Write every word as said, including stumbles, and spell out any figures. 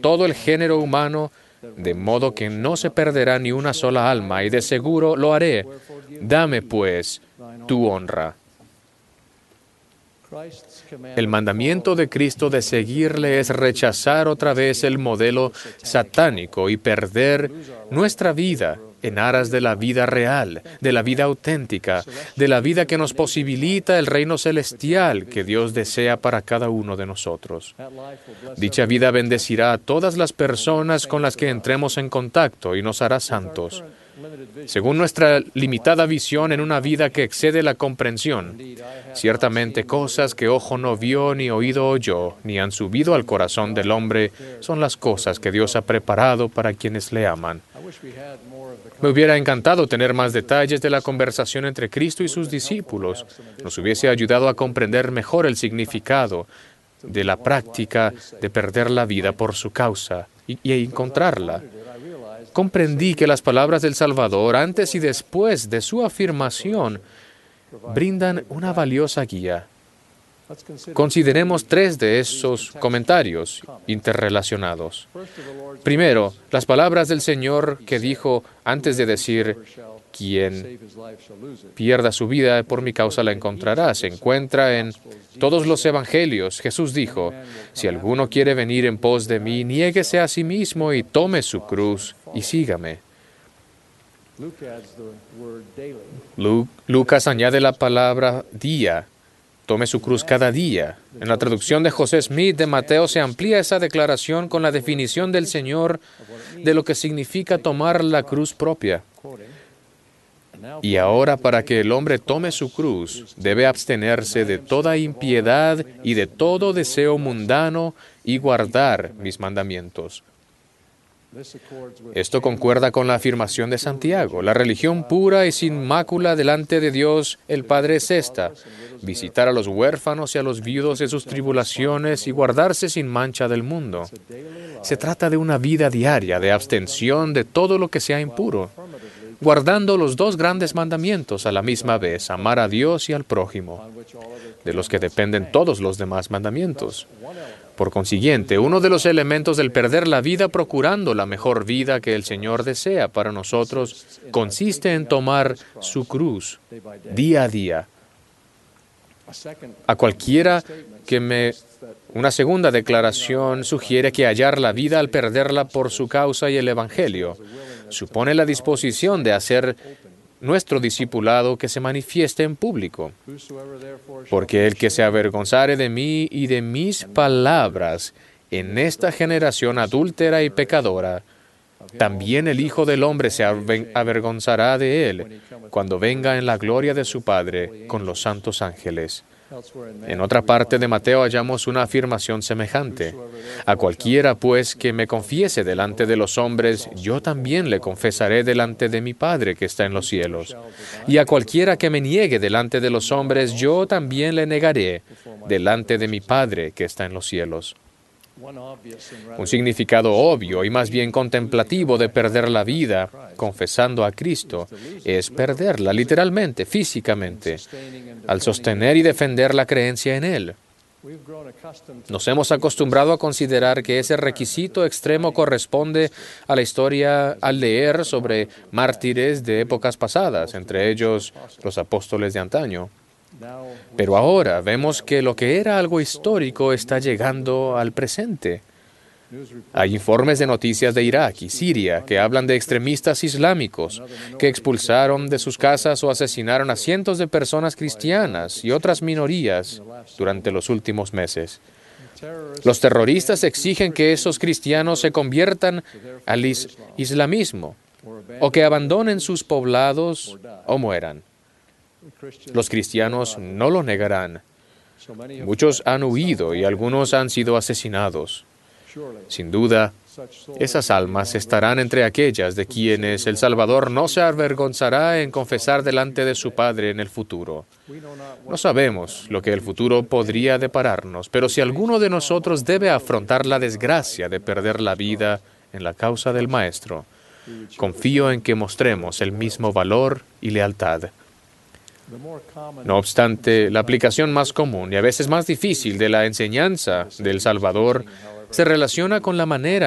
todo el género humano, de modo que no se perderá ni una sola alma, y de seguro lo haré. Dame, pues, tu honra. El mandamiento de Cristo de seguirle es rechazar otra vez el modelo satánico y perder nuestra vida en aras de la vida real, de la vida auténtica, de la vida que nos posibilita el reino celestial que Dios desea para cada uno de nosotros. Dicha vida bendecirá a todas las personas con las que entremos en contacto y nos hará santos. Según nuestra limitada visión en una vida que excede la comprensión, ciertamente cosas que ojo no vio, ni oído oyó, ni han subido al corazón del hombre, son las cosas que Dios ha preparado para quienes le aman. Me hubiera encantado tener más detalles de la conversación entre Cristo y sus discípulos. Nos hubiese ayudado a comprender mejor el significado de la práctica de perder la vida por su causa y, y encontrarla. Comprendí que las palabras del Salvador, antes y después de su afirmación, brindan una valiosa guía. Consideremos tres de esos comentarios interrelacionados. Primero, las palabras del Señor que dijo antes de decir, quien pierda su vida por mi causa la encontrará. Se encuentra en todos los evangelios. Jesús dijo, si alguno quiere venir en pos de mí, niéguese a sí mismo y tome su cruz y sígame. Lu- Lucas añade la palabra día. Tome su cruz cada día. En la traducción de José Smith de Mateo se amplía esa declaración con la definición del Señor de lo que significa tomar la cruz propia. Y ahora, para que el hombre tome su cruz, debe abstenerse de toda impiedad y de todo deseo mundano y guardar mis mandamientos. Esto concuerda con la afirmación de Santiago. La religión pura y sin mácula delante de Dios el Padre es esta: visitar a los huérfanos y a los viudos en sus tribulaciones y guardarse sin mancha del mundo. Se trata de una vida diaria de abstención de todo lo que sea impuro, guardando los dos grandes mandamientos a la misma vez, amar a Dios y al prójimo, de los que dependen todos los demás mandamientos. Por consiguiente, uno de los elementos del perder la vida procurando la mejor vida que el Señor desea para nosotros consiste en tomar su cruz día a día. A cualquiera que me... Una segunda declaración sugiere que hallar la vida al perderla por su causa y el Evangelio supone la disposición de hacer nuestro discipulado que se manifieste en público. Porque el que se avergonzare de mí y de mis palabras en esta generación adúltera y pecadora, también el Hijo del Hombre se avergonzará de él cuando venga en la gloria de su Padre con los santos ángeles. En otra parte de Mateo hallamos una afirmación semejante. A cualquiera, pues, que me confiese delante de los hombres, yo también le confesaré delante de mi Padre que está en los cielos. Y a cualquiera que me niegue delante de los hombres, yo también le negaré delante de mi Padre que está en los cielos. Un significado obvio y más bien contemplativo de perder la vida, confesando a Cristo, es perderla literalmente, físicamente, al sostener y defender la creencia en Él. Nos hemos acostumbrado a considerar que ese requisito extremo corresponde a la historia al leer sobre mártires de épocas pasadas, entre ellos los apóstoles de antaño. Pero ahora vemos que lo que era algo histórico está llegando al presente. Hay informes de noticias de Irak y Siria que hablan de extremistas islámicos que expulsaron de sus casas o asesinaron a cientos de personas cristianas y otras minorías durante los últimos meses. Los terroristas exigen que esos cristianos se conviertan al is- islamismo o que abandonen sus poblados o mueran. Los cristianos no lo negarán. Muchos han huido y algunos han sido asesinados. Sin duda, esas almas estarán entre aquellas de quienes el Salvador no se avergonzará en confesar delante de su Padre en el futuro. No sabemos lo que el futuro podría depararnos, pero si alguno de nosotros debe afrontar la desgracia de perder la vida en la causa del Maestro, confío en que mostremos el mismo valor y lealtad. No obstante, la aplicación más común y a veces más difícil de la enseñanza del Salvador se relaciona con la manera